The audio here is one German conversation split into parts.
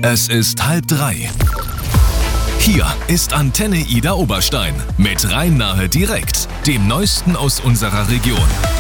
Es ist 2:30. Hier ist Antenne Ida Oberstein mit Rhein-Nahe direkt, dem Neuesten aus unserer Region.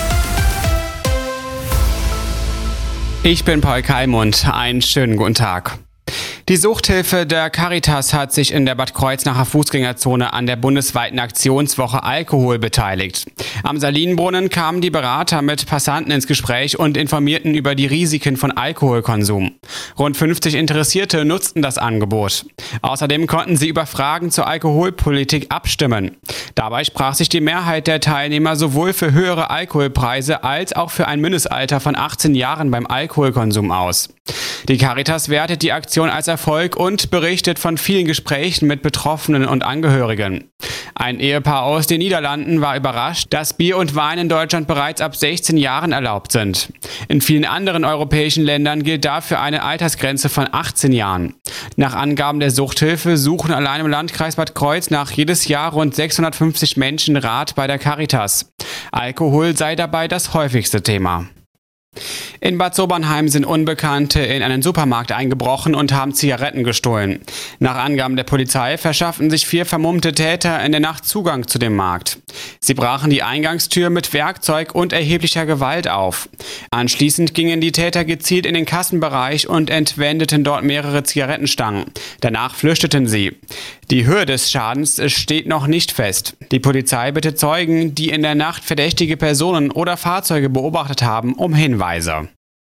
Ich bin Paul Kalmund, einen schönen guten Tag. Die Suchthilfe der Caritas hat sich in der Bad Kreuznacher Fußgängerzone an der bundesweiten Aktionswoche Alkohol beteiligt. Am Salinenbrunnen kamen die Berater mit Passanten ins Gespräch und informierten über die Risiken von Alkoholkonsum. Rund 50 Interessierte nutzten das Angebot. Außerdem konnten sie über Fragen zur Alkoholpolitik abstimmen. Dabei sprach sich die Mehrheit der Teilnehmer sowohl für höhere Alkoholpreise als auch für ein Mindestalter von 18 Jahren beim Alkoholkonsum aus. Die Caritas wertet die Aktion als Erfolg und berichtet von vielen Gesprächen mit Betroffenen und Angehörigen. Ein Ehepaar aus den Niederlanden war überrascht, dass Bier und Wein in Deutschland bereits ab 16 Jahren erlaubt sind. In vielen anderen europäischen Ländern gilt dafür eine Altersgrenze von 18 Jahren. Nach Angaben der Suchthilfe suchen allein im Landkreis Bad Kreuznach jedes Jahr rund 650 Menschen Rat bei der Caritas. Alkohol sei dabei das häufigste Thema. In Bad Sobernheim sind Unbekannte in einen Supermarkt eingebrochen und haben Zigaretten gestohlen. Nach Angaben der Polizei verschafften sich 4 vermummte Täter in der Nacht Zugang zu dem Markt. Sie brachen die Eingangstür mit Werkzeug und erheblicher Gewalt auf. Anschließend gingen die Täter gezielt in den Kassenbereich und entwendeten dort mehrere Zigarettenstangen. Danach flüchteten sie. Die Höhe des Schadens steht noch nicht fest. Die Polizei bittet Zeugen, die in der Nacht verdächtige Personen oder Fahrzeuge beobachtet haben, um Hinweise.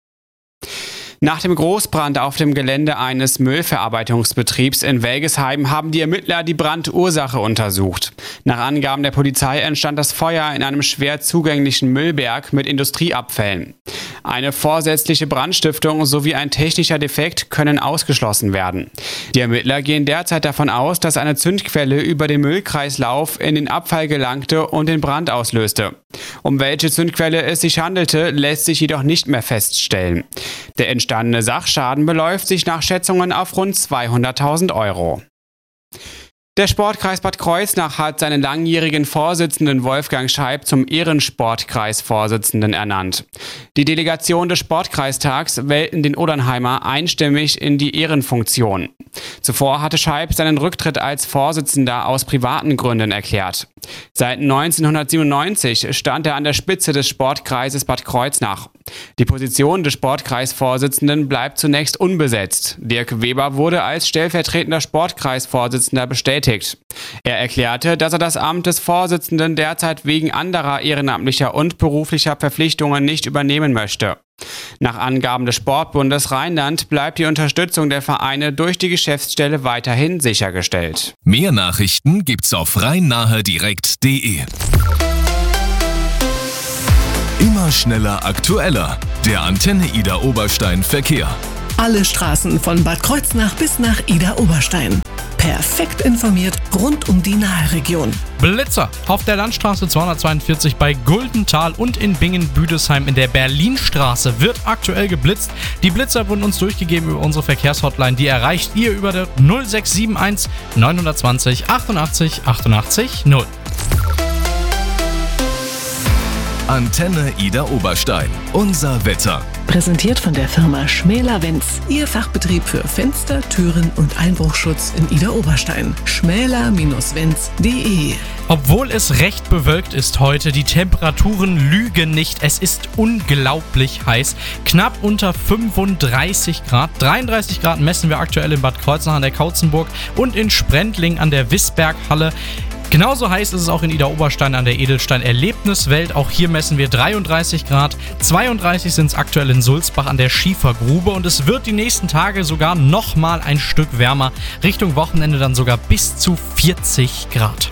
Nach dem Großbrand auf dem Gelände eines Müllverarbeitungsbetriebs in Welgesheim haben die Ermittler die Brandursache untersucht. Nach Angaben der Polizei entstand das Feuer in einem schwer zugänglichen Müllberg mit Industrieabfällen. Eine vorsätzliche Brandstiftung sowie ein technischer Defekt können ausgeschlossen werden. Die Ermittler gehen derzeit davon aus, dass eine Zündquelle über den Müllkreislauf in den Abfall gelangte und den Brand auslöste. Um welche Zündquelle es sich handelte, lässt sich jedoch nicht mehr feststellen. Der entstandene Sachschaden beläuft sich nach Schätzungen auf rund 200.000 Euro. Der Sportkreis Bad Kreuznach hat seinen langjährigen Vorsitzenden Wolfgang Scheib zum Ehrensportkreisvorsitzenden ernannt. Die Delegation des Sportkreistags wählten den Odernheimer einstimmig in die Ehrenfunktion. Zuvor hatte Scheib seinen Rücktritt als Vorsitzender aus privaten Gründen erklärt. Seit 1997 stand er an der Spitze des Sportkreises Bad Kreuznach. Die Position des Sportkreisvorsitzenden bleibt zunächst unbesetzt. Dirk Weber wurde als stellvertretender Sportkreisvorsitzender bestätigt. Er erklärte, dass er das Amt des Vorsitzenden derzeit wegen anderer ehrenamtlicher und beruflicher Verpflichtungen nicht übernehmen möchte. Nach Angaben des Sportbundes Rheinland bleibt die Unterstützung der Vereine durch die Geschäftsstelle weiterhin sichergestellt. Mehr Nachrichten gibt's auf rhein-nahe-direkt.de. Immer schneller, aktueller. Der Antenne Ida Oberstein Verkehr. Alle Straßen von Bad Kreuznach bis nach Ida Oberstein. Perfekt informiert rund um die Nahe-Region. Blitzer auf der Landstraße 242 bei Guldenthal und in Bingen-Büdesheim in der Berlinstraße wird aktuell geblitzt. Die Blitzer wurden uns durchgegeben über unsere Verkehrshotline. Die erreicht ihr über der 0671 920 88 88 0. Antenne Ida Oberstein. Unser Wetter. Präsentiert von der Firma Schmäler-Wenz. Ihr Fachbetrieb für Fenster, Türen und Einbruchschutz in Ida Oberstein. schmäler-wenz.de. Obwohl es recht bewölkt ist heute, die Temperaturen lügen nicht. Es ist unglaublich heiß. Knapp unter 35 Grad. 33 Grad messen wir aktuell in Bad Kreuznach an der Kautzenburg und in Sprendling an der Wissberghalle. Genauso heiß ist es auch in Ida Oberstein an der Edelstein-Erlebniswelt. Auch hier messen wir 33 Grad. 32 sind es aktuell in Sulzbach an der Schiefergrube. Und es wird die nächsten Tage sogar nochmal ein Stück wärmer. Richtung Wochenende dann sogar bis zu 40 Grad.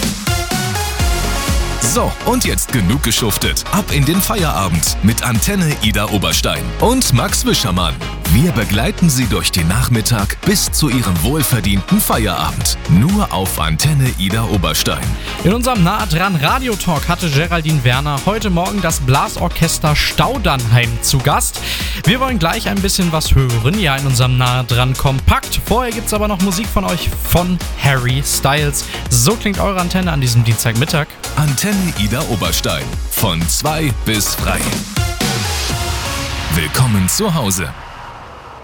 So, und jetzt genug geschuftet. Ab in den Feierabend mit Antenne Ida Oberstein und Max Wischermann. Wir begleiten Sie durch den Nachmittag bis zu Ihrem wohlverdienten Feierabend. Nur auf Antenne Ida Oberstein. In unserem Nah dran Radiotalk hatte Geraldine Werner heute Morgen das Blasorchester Staudernheim zu Gast. Wir wollen gleich ein bisschen was hören, ja, in unserem Nah dran Kompakt. Vorher gibt's aber noch Musik von euch von Harry Styles. So klingt eure Antenne an diesem Dienstagmittag. Antenne Ida Oberstein. Von 2 bis frei. Willkommen zu Hause.